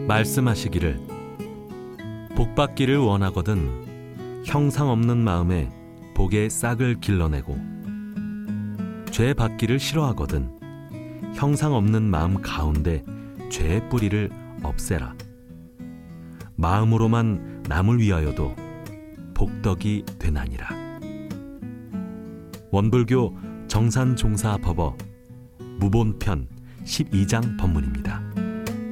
말씀하시기를 복받기를 원하거든 형상 없는 마음에 복의 싹을 길러내고 죄 받기를 싫어하거든 형상 없는 마음 가운데 죄의 뿌리를 없애라. 마음으로만 남을 위하여도 복덕이 되나니라. 원불교 정산종사법어 무본편 12장 법문입니다.